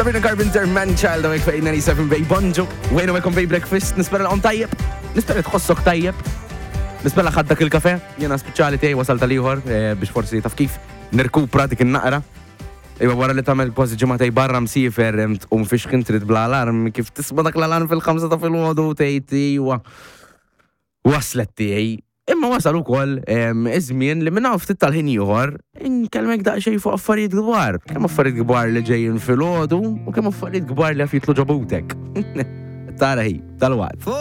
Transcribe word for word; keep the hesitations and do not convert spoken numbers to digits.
Sabrina Carpenter, Man Child, għek fejn ninety-seven Bay Bonġu. Wejnu għekom Bay Breakfast, nispera l-għom tajjeb. Nispera tħossok tajjeb. Nispera ħaddak il-kafe. Jena speċjali tiegħi wasal tal-ieħor biex forsi taf kif nirkupra dik in-naqra. Iwa wara li tagħmel pożi ġimgħa barra msifer tqum fix kien trid bla alarm kif tisma' dak l-alarm fil-ħamsa ta' filgħodu tgħid iwa waslet tiegħi. Imma wasal ukoll iż-żmien li minnaw ftit tal-ħin ieħor inkellmek daqsxejn fuq affarijiet kbar. Kemm affarijiet kbar li ġejjin filgħodu u kemm affarijiet kbar li qed jitlu ġobutek. Tara hi, tal-waqt.